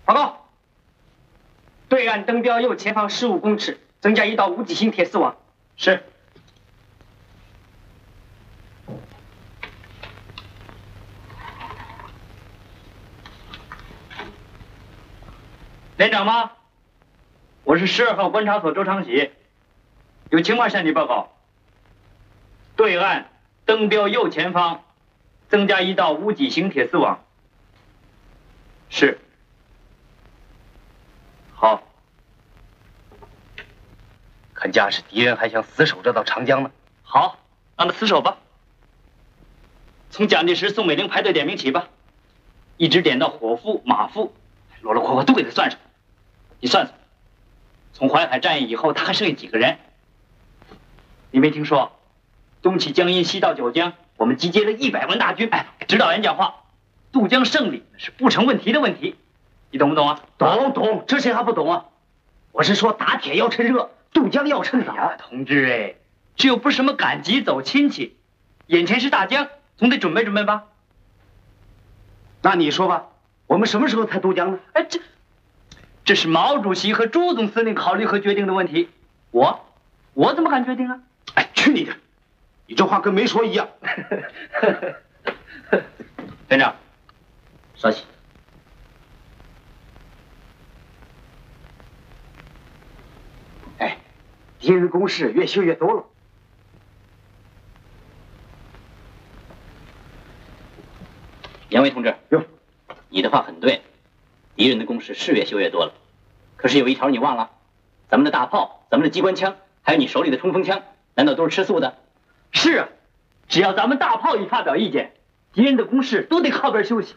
报告，对岸登标右前方15公尺，增加1道无脊性铁丝网。是。连长吗？我是12号观察所周长喜，有情况向你报告。对岸登标右前方增加1道无脊性铁丝网。是。好。看架势，敌人还想死守这道长江呢。好，让他死守吧。从蒋介石、宋美龄排队点名起吧，一直点到伙夫、马夫，啰啰嗦嗦都给他算上。你算算，从淮海战役以后，他还剩下几个人？你没听说，东起江阴，西到九江，我们集结了100万大军。哎，指导员讲话，渡江胜利是不成问题的问题，你懂不懂啊？懂，这谁还不懂啊？我是说，打铁要趁热，渡江要趁早。哎，同志哎，这又不是什么赶集走亲戚，眼前是大江，总得准备准备吧。那你说吧，我们什么时候才渡江呢？哎，这是毛主席和朱总司令考虑和决定的问题，我怎么敢决定啊？哎，去你的！你这话跟没说一样。连长，稍息。哎，敌人工事越修越多了。杨伟同志，哟，你的话很对，敌人的工事是越修越多了。可是有一条你忘了，咱们的大炮、咱们的机关枪，还有你手里的冲锋枪，难道都是吃素的？是啊，只要咱们大炮一发表意见，敌人的攻势都得靠边休息。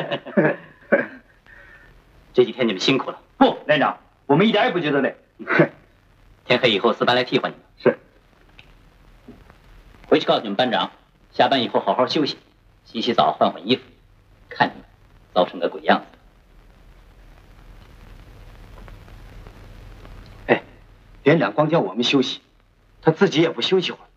这几天你们辛苦了。不，连长，我们一点也不觉得累。天黑以后4班来替换你们。是。回去告诉你们班长，下班以后好好休息，洗洗澡，换换衣服，看你们糟成个鬼样子。哎，连长光叫我们休息，他自己也不休息会儿。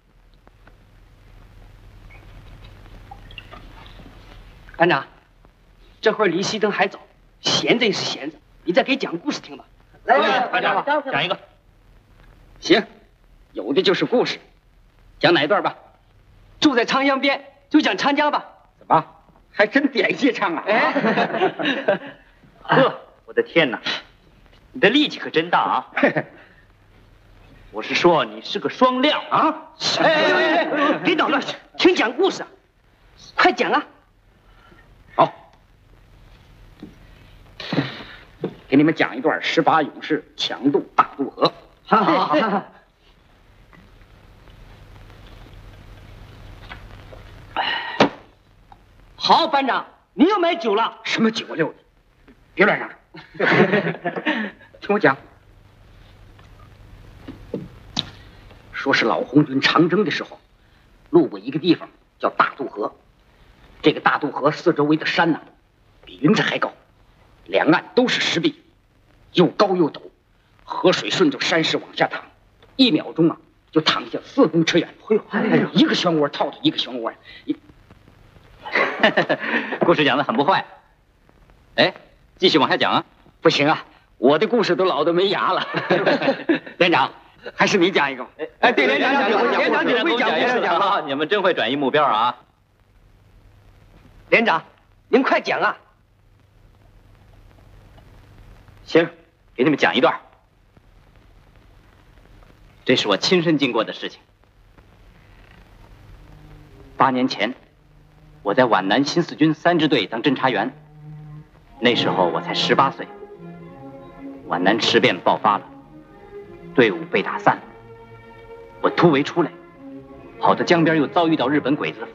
班长，这会儿离熄灯还早，闲着也是闲着，你再给讲故事听吧。来，班长，讲一个。行，有的就是故事，讲哪一段吧？住在长江边，就讲长江吧。怎么，还真点戏唱啊？哎，呵，我的天哪，你的力气可真大啊！我是说你是个双料啊！哎，别捣乱，听讲故事啊，快讲啊！好，给你们讲一段18勇士强渡大渡河。好。好，班长，你又买酒了？什么酒啊，六的？别乱嚷嚷。听我讲，说是老红军长征的时候，路过一个地方叫大渡河。这个大渡河四周围的山比云彩还高，两岸都是石壁，又高又陡，河水顺着山势往下淌，1秒钟就淌下4公尺远。哎呦，一个漩涡套着一个漩涡。故事讲得很不坏。哎，继续往下讲啊。不行啊，我的故事都老得没牙了。连长，还是你讲一个。哎，对，连长讲，连长你会讲故事啊？你们真会转移目标啊！连长，您快讲啊！行，给你们讲一段。这是我亲身经过的事情。8年前，我在皖南新四军3支队当侦察员，那时候我才18岁。皖南事变爆发了，队伍被打散了，我突围出来，跑到江边又遭遇到日本鬼子